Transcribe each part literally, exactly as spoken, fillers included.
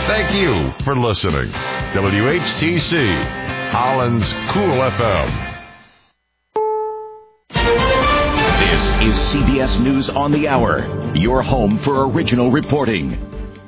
Thank you for listening. W H T C, Holland's Cool F M. This is C B S News on the Hour, your home for original reporting.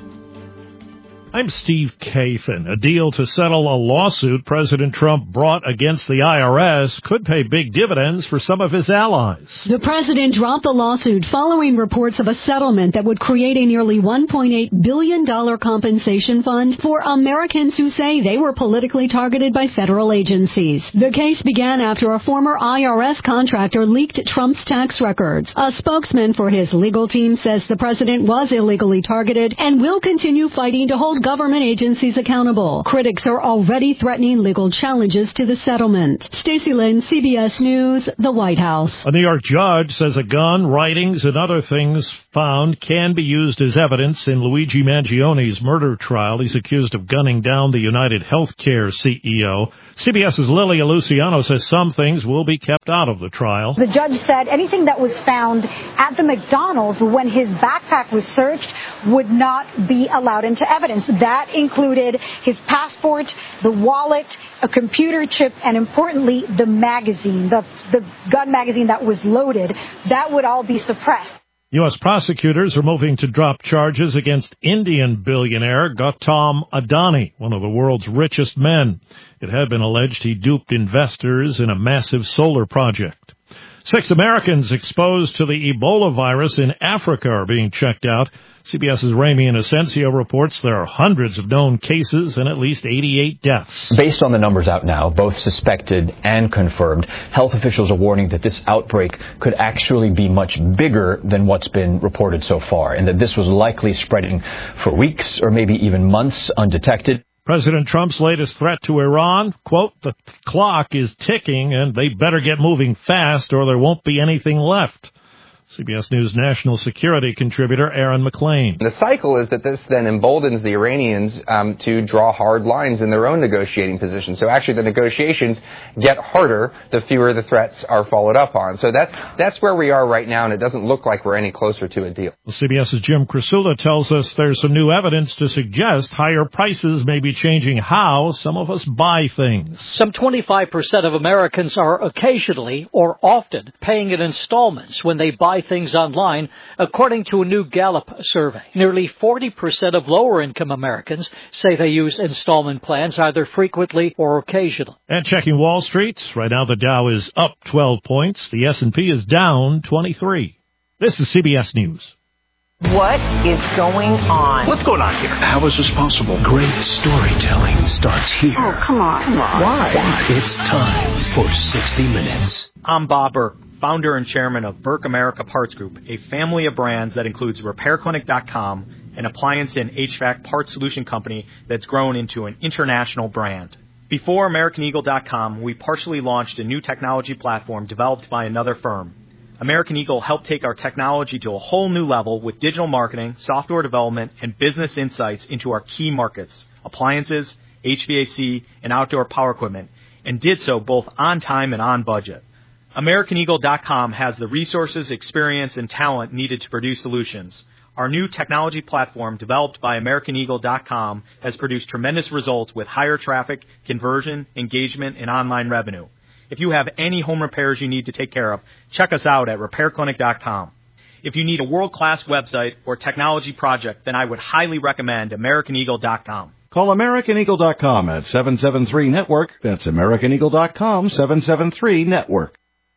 I'm Steve Kathan. A deal to settle a lawsuit President Trump brought against the I R S could pay big dividends for some of his allies. The president dropped the lawsuit following reports of a settlement that would create a nearly one point eight billion dollars compensation fund for Americans who say they were politically targeted by federal agencies. The case began after a former I R S contractor leaked Trump's tax records. A spokesman for his legal team says the president was illegally targeted and will continue fighting to hold government agencies accountable. Critics are already threatening legal challenges to the settlement. Stacey Lynn, C B S News, the White House. A New York judge says a gun, writings, and other things found can be used as evidence in Luigi Mangione's murder trial. He's accused of gunning down the United Healthcare C E O. CBS's Lilia Luciano says some things will be kept out of the trial. The judge said anything that was found at the McDonald's when his backpack was searched would not be allowed into evidence. That included his passport, the wallet, a computer chip, and importantly, the magazine, the, the gun magazine that was loaded. That would all be suppressed. U S prosecutors are moving to drop charges against Indian billionaire Gautam Adani, one of the world's richest men. It had been alleged he duped investors in a massive solar project. Six Americans exposed to the Ebola virus in Africa are being checked out. CBS's Ramy Inocencio reports there are hundreds of known cases and at least eighty-eight deaths. Based on the numbers out now, both suspected and confirmed, health officials are warning that this outbreak could actually be much bigger than what's been reported so far, and that this was likely spreading for weeks or maybe even months undetected. President Trump's latest threat to Iran, quote, the clock is ticking and they better get moving fast or there won't be anything left. C B S News national security contributor Aaron McLean. The cycle is that this then emboldens the Iranians um, to draw hard lines in their own negotiating position. So actually the negotiations get harder the fewer the threats are followed up on. So that's that's where we are right now, and it doesn't look like we're any closer to a deal. Well, CBS's Jim Krasula tells us there's some new evidence to suggest higher prices may be changing how some of us buy things. Some twenty-five percent of Americans are occasionally or often paying in installments when they buy things online, according to a new Gallup survey. Nearly forty percent of lower-income Americans say they use installment plans either frequently or occasionally. And checking Wall Street, right now the Dow is up twelve points. The S and P is down twenty-three. This is C B S News. What is going on? What's going on here? How is this possible? Great storytelling starts here. Oh, come on. Come on. Why? Why? It's time for sixty minutes. I'm Bob Burke, founder and chairman of Burke America Parts Group, a family of brands that includes Repair Clinic dot com, an appliance and H V A C parts solution company that's grown into an international brand. Before American Eagle dot com, we partially launched a new technology platform developed by another firm. American Eagle helped take our technology to a whole new level with digital marketing, software development, and business insights into our key markets, appliances, H V A C, and outdoor power equipment, and did so both on time and on budget. American Eagle dot com has the resources, experience, and talent needed to produce solutions. Our new technology platform, developed by American Eagle dot com, has produced tremendous results with higher traffic, conversion, engagement, and online revenue. If you have any home repairs you need to take care of, check us out at Repair Clinic dot com. If you need a world-class website or technology project, then I would highly recommend American Eagle dot com. Call American Eagle dot com at seven seven three network. That's American Eagle dot com, seven seven three network.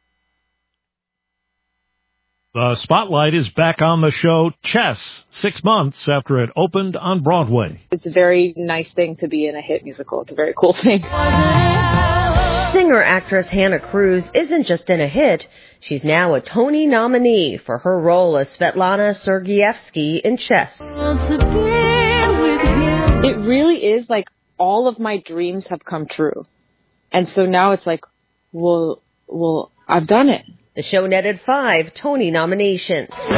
The spotlight is back on the show Chess, six months after it opened on Broadway. It's a very nice thing to be in a hit musical. It's a very cool thing. Singer-actress Hannah Cruz isn't just in a hit. She's now a Tony nominee for her role as Svetlana Sergeyevsky in Chess. It really is like all of my dreams have come true. And so now it's like, well, well, I've done it. The show netted five Tony nominations. In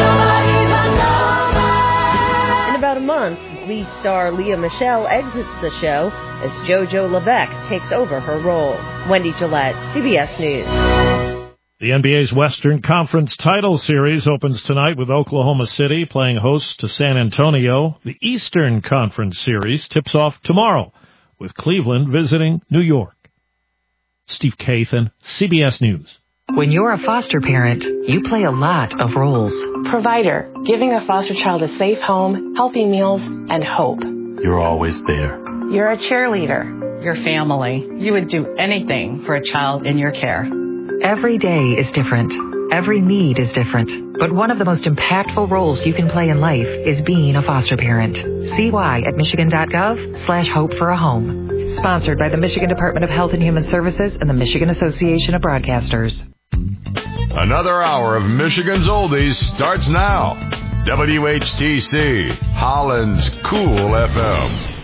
about a month, Glee star Lea Michele exits the show as JoJo LeVeque takes over her role. Wendy Gillette, C B S News. The N B A's Western Conference Title Series opens tonight with Oklahoma City playing host to San Antonio. The Eastern Conference Series tips off tomorrow with Cleveland visiting New York. Steve Kathan, C B S News. When you're a foster parent, you play a lot of roles. Provider, giving a foster child a safe home, healthy meals, and hope. You're always there. You're a cheerleader. Your family. You would do anything for a child in your care. Every day is different. Every need is different. But one of the most impactful roles you can play in life is being a foster parent. See why at michigan.gov slash hope for a home. Sponsored by the Michigan Department of Health and Human Services and the Michigan Association of Broadcasters. Another hour of Michigan's Oldies starts now. W H T C, Holland's Cool F M.